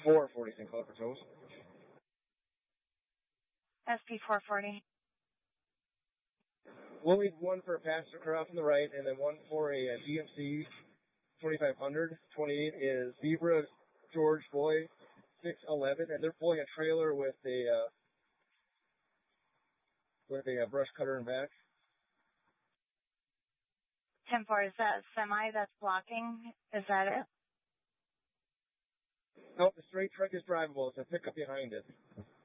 440 Sinclair for tows. SP 440. We'll leave one for a passenger car off on the right, and then one for a GMC 2500. 28 is Zebra George Boy 611, and they're pulling a trailer with a brush cutter in back. 10-4, is that semi that's blocking? Is that it? Nope, the straight truck is drivable. It's a pickup behind it.